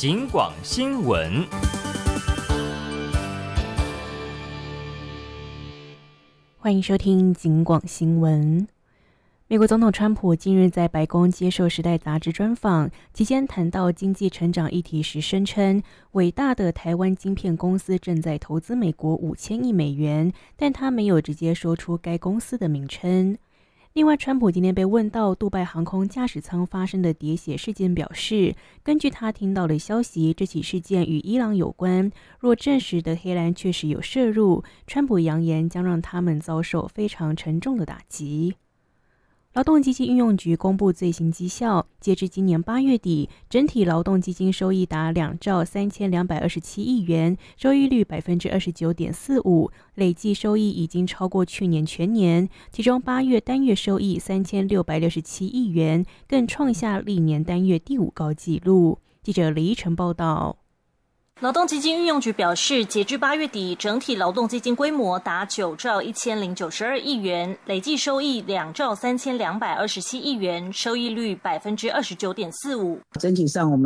警广新闻。 欢迎收听警广新闻。美国总统川普近日在白宫接受《时代》杂志专访，期间谈到经济成长议题时声称，伟大的台湾晶片公司正在投资美国5000亿美元，但他没有直接说出该公司的名称。另外，川普今天被问到杜拜航空驾驶舱发生的喋血事件，表示根据他听到的消息，这起事件与伊朗有关，若证实的黑蓝确实有涉入，川普扬言将让他们遭受非常沉重的打击。劳动基金运用局公布最新绩效，截至今年8月底，整体劳动基金收益达2兆3227亿元，收益率 29.45%， 累计收益已经超过去年全年，其中8月单月收益3667亿元，更创下历年单月第5高纪录。记者李依晨报道。 劳动基金运用局表示，截至8月底，整体劳动基金规模达9兆1092亿元，累计收益2兆3227亿元，收益率 29.45%。 整体上我们